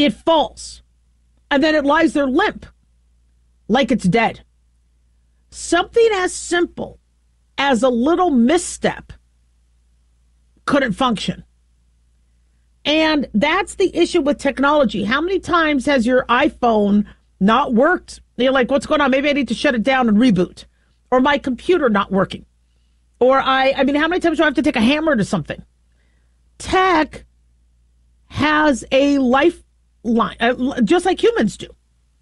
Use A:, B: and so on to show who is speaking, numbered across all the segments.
A: it falls, and then it lies there limp, like it's dead. Something as simple as a little misstep couldn't function. And that's the issue with technology. How many times has your iPhone not worked? You're like, what's going on? Maybe I need to shut it down and reboot. Or my computer not working. Or I mean, how many times do I have to take a hammer to something? Tech has a lifeline, just like humans do.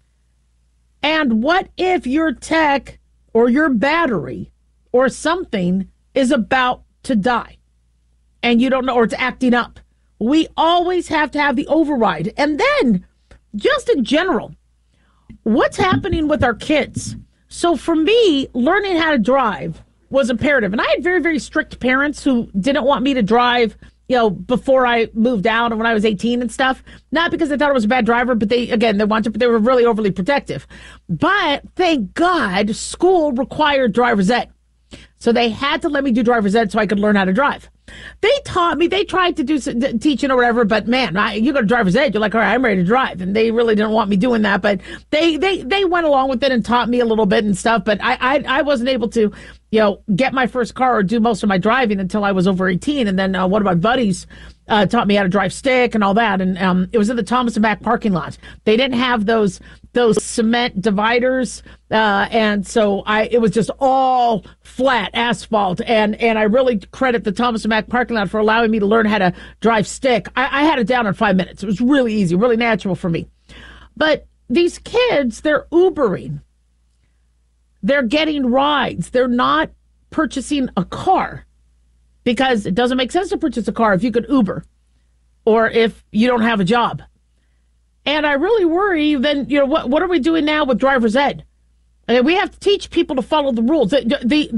A: And what if your tech or your battery or something is about to die and you don't know, or it's acting up? We always have to have the override. And then, just in general, what's happening with our kids? So for me, learning how to drive was imperative. And I had very, very strict parents who didn't want me to drive, before I moved out and when I was 18 and stuff. Not because they thought I was a bad driver, but they were really overly protective. But thank God, school required driver's ed. So they had to let me do driver's ed so I could learn how to drive. They taught me, they tried to do teaching or whatever, but man, you go to driver's ed, you're like, all right, I'm ready to drive. And they really didn't want me doing that, but they went along with it and taught me a little bit and stuff. But I wasn't able to, get my first car or do most of my driving until I was over 18. And then one of my buddies taught me how to drive stick and all that. And it was in the Thomas and Mack parking lot. They didn't have those cement dividers. And so it was just all flat asphalt. And I really credit the Thomas and Mack parking lot for allowing me to learn how to drive stick. I had it down in 5 minutes. It was really easy, really natural for me. But these kids, they're Ubering. They're getting rides. They're not purchasing a car because it doesn't make sense to purchase a car if you could Uber or if you don't have a job. And I really worry then, what are we doing now with driver's ed? I mean, we have to teach people to follow the rules. The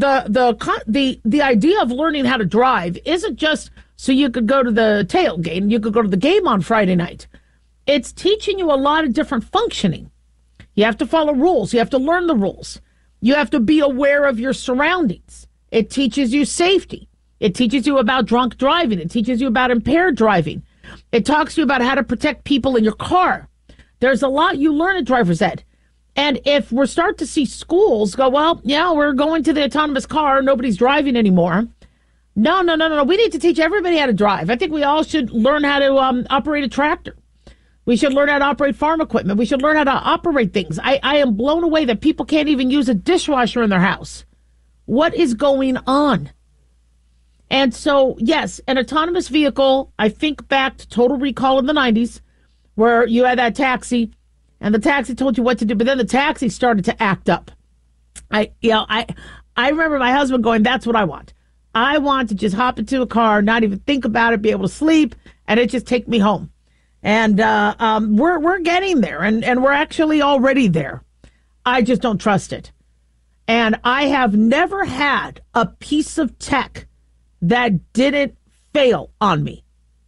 A: idea of learning how to drive isn't just so you could go to the tailgate and you could go to the game on Friday night. It's teaching you a lot of different functioning. You have to follow rules. You have to learn the rules. You have to be aware of your surroundings. It teaches you safety. It teaches you about drunk driving. It teaches you about impaired driving. It talks to you about how to protect people in your car. There's a lot you learn at driver's ed. And if we're start to see schools go, well, yeah, we're going to the autonomous car, nobody's driving anymore. No. We need to teach everybody how to drive. I think we all should learn how to operate a tractor. We should learn how to operate farm equipment. We should learn how to operate things. I am blown away that people can't even use a dishwasher in their house. What is going on? And so, yes, an autonomous vehicle, I think back to Total Recall in the 90s, where you had that taxi, and the taxi told you what to do, but then the taxi started to act up. I remember my husband going, that's what I want. I want to just hop into a car, not even think about it, be able to sleep, and it just take me home. And we're getting there, and we're actually already there. I just don't trust it. And I have never had a piece of tech that didn't fail on me.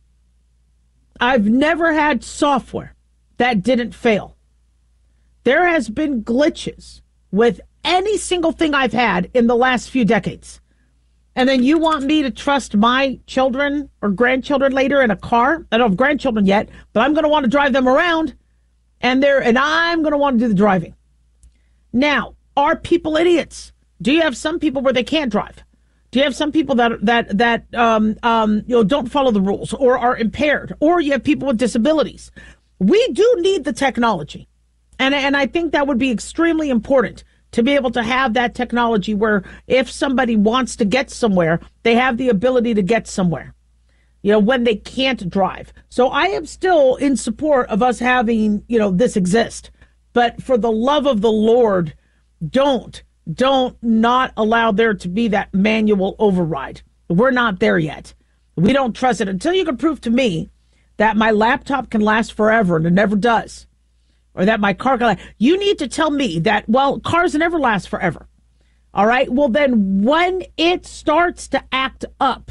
A: I've never had software that didn't fail. There has been glitches with any single thing I've had in the last few decades. And then you want me to trust my children or grandchildren later in a car? I don't have grandchildren yet, but I'm going to want to drive them around, and I'm going to want to do the driving. Now, are people idiots? Do you have some people where they can't drive? Do you have some people that don't follow the rules or are impaired? Or you have people with disabilities? We do need the technology, and I think that would be extremely important to be able to have that technology where if somebody wants to get somewhere, they have the ability to get somewhere, when they can't drive. So I am still in support of us having, this exist. But for the love of the Lord, don't not allow there to be that manual override. We're not there yet. We don't trust it until you can prove to me that my laptop can last forever, and it never does. Or that my car can last. You need to tell me that, well, cars never last forever. All right? Well, then when it starts to act up,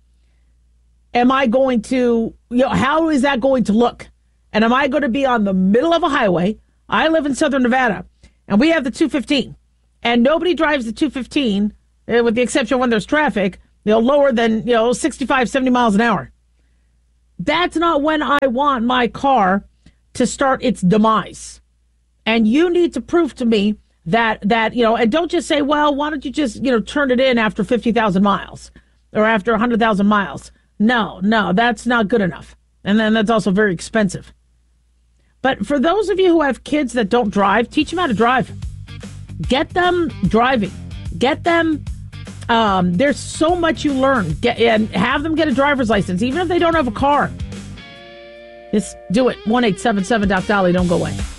A: am I going to, how is that going to look? And am I going to be on the middle of a highway? I live in Southern Nevada, and we have the 215. And nobody drives the 215, with the exception when there's traffic, lower than, 65, 70 miles an hour. That's not when I want my car to start its demise. And you need to prove to me that, and don't just say, well, why don't you just, turn it in after 50,000 miles or after 100,000 miles? No, that's not good enough. And then that's also very expensive. But for those of you who have kids that don't drive, teach them how to drive. Get them driving. Get them. There's so much you learn. And have them get a driver's license, even if they don't have a car. Just do it. 1-877-Doc Dolly. Don't go away.